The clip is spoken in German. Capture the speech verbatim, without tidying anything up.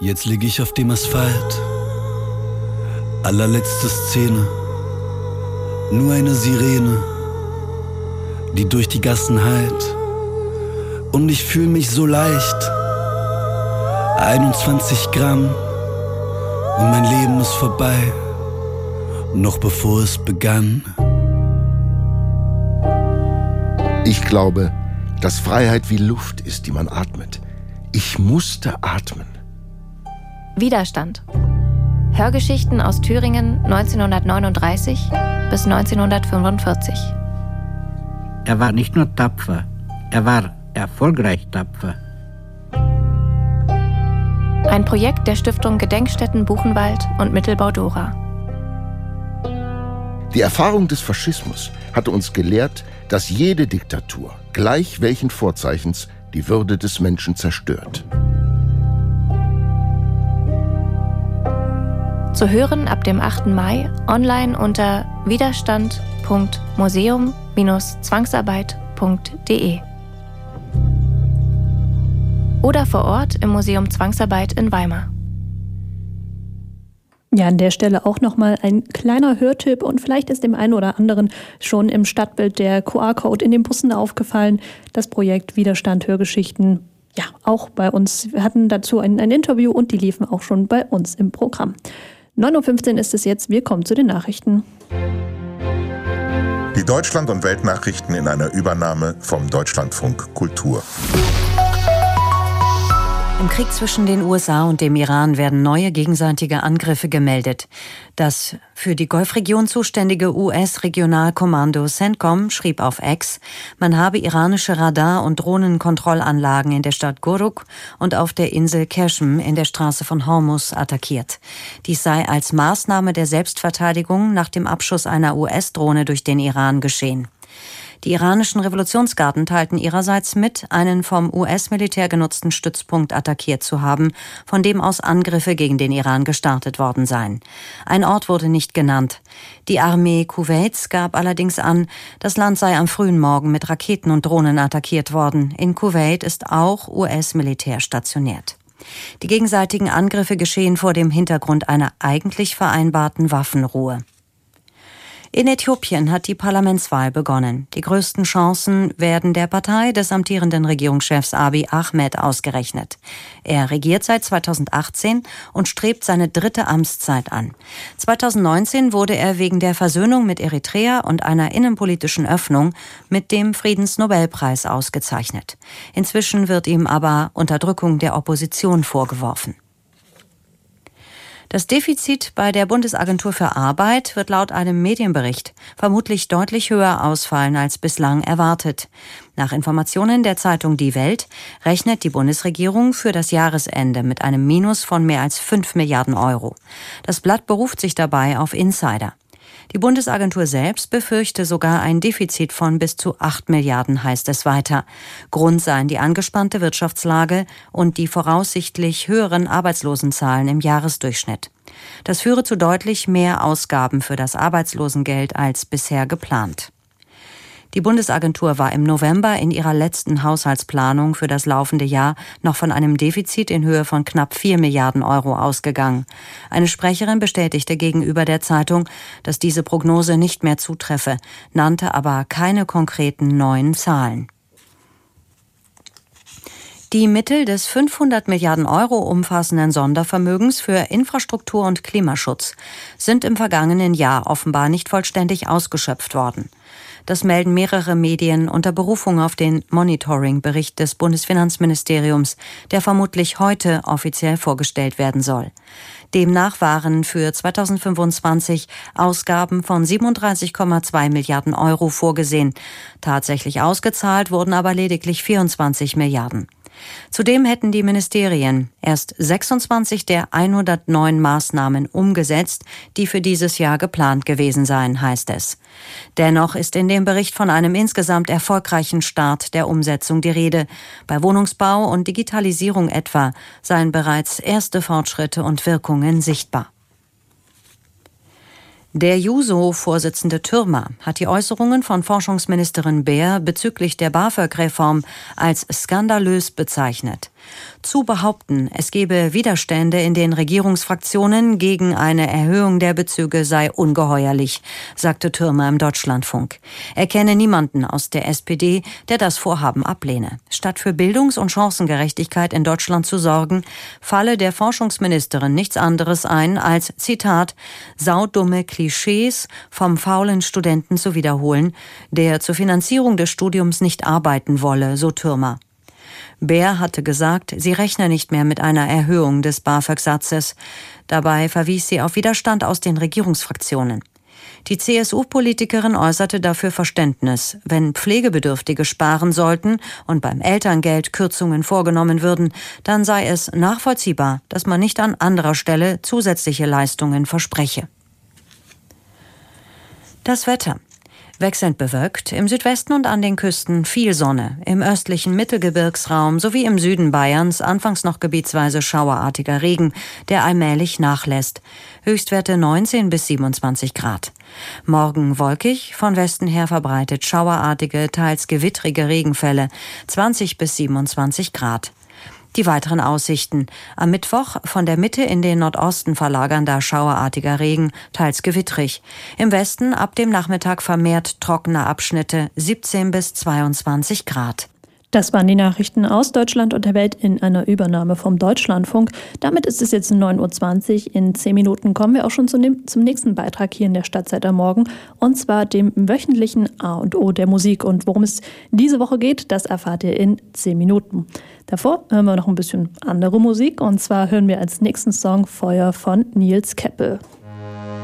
Jetzt lieg ich auf dem Asphalt. Allerletzte Szene. Nur eine Sirene, die durch die Gassen hallt. Und ich fühl mich so leicht. einundzwanzig Gramm und mein Leben ist vorbei. Noch bevor es begann. Ich glaube, dass Freiheit wie Luft ist, die man atmet. Ich musste atmen. Widerstand. Hörgeschichten aus Thüringen neunzehnhundertneununddreißig bis neunzehnhundertfünfundvierzig. Er war nicht nur tapfer, er war erfolgreich tapfer. Ein Projekt der Stiftung Gedenkstätten Buchenwald und Mittelbau Dora. Die Erfahrung des Faschismus hatte uns gelehrt, dass jede Diktatur, gleich welchen Vorzeichens, die Würde des Menschen zerstört. Zu hören ab dem achten Mai online unter widerstand punkt museum Bindestrich zwangsarbeit punkt de oder vor Ort im Museum Zwangsarbeit in Weimar. Ja, an der Stelle auch nochmal ein kleiner Hörtipp und vielleicht ist dem einen oder anderen schon im Stadtbild der Q R-Code in den Bussen aufgefallen. Das Projekt Widerstand Hörgeschichten, ja, auch bei uns. Wir hatten dazu ein, ein Interview und die liefen auch schon bei uns im Programm. neun Uhr fünfzehn ist es jetzt, wir kommen zu den Nachrichten. Die Deutschland- und Weltnachrichten in einer Übernahme vom Deutschlandfunk Kultur. Im Krieg zwischen den U S A und dem Iran werden neue gegenseitige Angriffe gemeldet. Das für die Golfregion zuständige U S-Regionalkommando CENTCOM schrieb auf X, man habe iranische Radar- und Drohnenkontrollanlagen in der Stadt Guruk und auf der Insel Qashm in der Straße von Hormuz attackiert. Dies sei als Maßnahme der Selbstverteidigung nach dem Abschuss einer U S-Drohne durch den Iran geschehen. Die iranischen Revolutionsgarden teilten ihrerseits mit, einen vom U S-Militär genutzten Stützpunkt attackiert zu haben, von dem aus Angriffe gegen den Iran gestartet worden seien. Ein Ort wurde nicht genannt. Die Armee Kuwaits gab allerdings an, das Land sei am frühen Morgen mit Raketen und Drohnen attackiert worden. In Kuwait ist auch U S-Militär stationiert. Die gegenseitigen Angriffe geschehen vor dem Hintergrund einer eigentlich vereinbarten Waffenruhe. In Äthiopien hat die Parlamentswahl begonnen. Die größten Chancen werden der Partei des amtierenden Regierungschefs Abiy Ahmed ausgerechnet. Er regiert seit zweitausendachtzehn und strebt seine dritte Amtszeit an. zweitausendneunzehn wurde er wegen der Versöhnung mit Eritrea und einer innenpolitischen Öffnung mit dem Friedensnobelpreis ausgezeichnet. Inzwischen wird ihm aber Unterdrückung der Opposition vorgeworfen. Das Defizit bei der Bundesagentur für Arbeit wird laut einem Medienbericht vermutlich deutlich höher ausfallen als bislang erwartet. Nach Informationen der Zeitung Die Welt rechnet die Bundesregierung für das Jahresende mit einem Minus von mehr als fünf Milliarden Euro. Das Blatt beruft sich dabei auf Insider. Die Bundesagentur selbst befürchte sogar ein Defizit von bis zu acht Milliarden, heißt es weiter. Grund seien die angespannte Wirtschaftslage und die voraussichtlich höheren Arbeitslosenzahlen im Jahresdurchschnitt. Das führe zu deutlich mehr Ausgaben für das Arbeitslosengeld als bisher geplant. Die Bundesagentur war im November in ihrer letzten Haushaltsplanung für das laufende Jahr noch von einem Defizit in Höhe von knapp vier Milliarden Euro ausgegangen. Eine Sprecherin bestätigte gegenüber der Zeitung, dass diese Prognose nicht mehr zutreffe, nannte aber keine konkreten neuen Zahlen. Die Mittel des fünfhundert Milliarden Euro umfassenden Sondervermögens für Infrastruktur und Klimaschutz sind im vergangenen Jahr offenbar nicht vollständig ausgeschöpft worden. Das melden mehrere Medien unter Berufung auf den Monitoring-Bericht des Bundesfinanzministeriums, der vermutlich heute offiziell vorgestellt werden soll. Demnach waren für zweitausendfünfundzwanzig Ausgaben von siebenunddreißig Komma zwei Milliarden Euro vorgesehen. Tatsächlich ausgezahlt wurden aber lediglich vierundzwanzig Milliarden. Zudem hätten die Ministerien erst sechsundzwanzig der hundertneun Maßnahmen umgesetzt, die für dieses Jahr geplant gewesen seien, heißt es. Dennoch ist in dem Bericht von einem insgesamt erfolgreichen Start der Umsetzung die Rede. Bei Wohnungsbau und Digitalisierung etwa seien bereits erste Fortschritte und Wirkungen sichtbar. Der Juso-Vorsitzende Türmer hat die Äußerungen von Forschungsministerin Beer bezüglich der BAföG-Reform als skandalös bezeichnet. Zu behaupten, es gebe Widerstände in den Regierungsfraktionen gegen eine Erhöhung der Bezüge sei ungeheuerlich, sagte Thürmer im Deutschlandfunk. Er kenne niemanden aus der S P D, der das Vorhaben ablehne. Statt für Bildungs- und Chancengerechtigkeit in Deutschland zu sorgen, falle der Forschungsministerin nichts anderes ein, als, Zitat, saudumme Klischees vom faulen Studenten zu wiederholen, der zur Finanzierung des Studiums nicht arbeiten wolle, so Thürmer. Baer hatte gesagt, sie rechne nicht mehr mit einer Erhöhung des BAföG-Satzes. Dabei verwies sie auf Widerstand aus den Regierungsfraktionen. Die C S U-Politikerin äußerte dafür Verständnis. Wenn Pflegebedürftige sparen sollten und beim Elterngeld Kürzungen vorgenommen würden, dann sei es nachvollziehbar, dass man nicht an anderer Stelle zusätzliche Leistungen verspreche. Das Wetter. Wechselnd bewölkt, im Südwesten und an den Küsten viel Sonne, im östlichen Mittelgebirgsraum sowie im Süden Bayerns anfangs noch gebietsweise schauerartiger Regen, der allmählich nachlässt. Höchstwerte neunzehn bis siebenundzwanzig Grad. Morgen wolkig, von Westen her verbreitet schauerartige, teils gewittrige Regenfälle, zwanzig bis siebenundzwanzig Grad. Die weiteren Aussichten. Am Mittwoch von der Mitte in den Nordosten verlagernder schauerartiger Regen, teils gewittrig. Im Westen ab dem Nachmittag vermehrt trockene Abschnitte, siebzehn bis zweiundzwanzig Grad. Das waren die Nachrichten aus Deutschland und der Welt in einer Übernahme vom Deutschlandfunk. Damit ist es jetzt neun Uhr zwanzig. In zehn Minuten kommen wir auch schon zum nächsten Beitrag hier in der Stadtzeit am Morgen. Und zwar dem wöchentlichen A und O der Musik. Und worum es diese Woche geht, das erfahrt ihr in zehn Minuten. Davor hören wir noch ein bisschen andere Musik. Und zwar hören wir als nächsten Song Feuer von Nils Keppel.